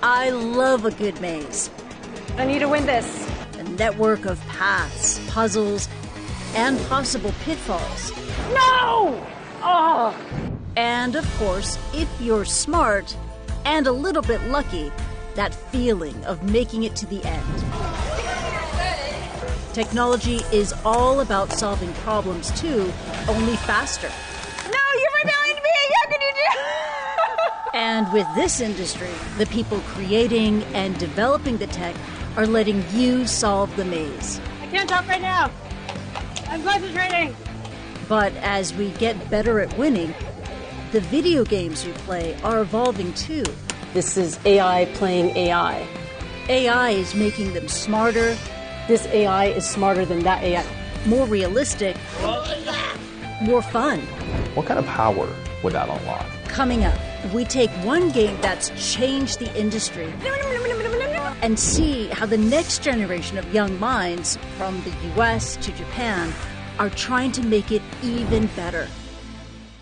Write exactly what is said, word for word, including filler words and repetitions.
I love a good maze. I need to win this. A network of paths, puzzles, and possible pitfalls. No! Oh! And of course, if you're smart and a little bit lucky, that feeling of making it to the end. Technology is all about solving problems too, only faster. No, you're rebelling to me! How could you do? And with this industry, the people creating and developing the tech are letting you solve the maze. I can't talk right now. I'm concentrating. But as we get better at winning, the video games we play are evolving too. This is A I playing A I. A I is making them smarter. This A I is smarter than that A I. More realistic. More fun. What kind of power would that unlock? Coming up, we take one game that's changed the industry and see how the next generation of young minds, from the U S to Japan, are trying to make it even better.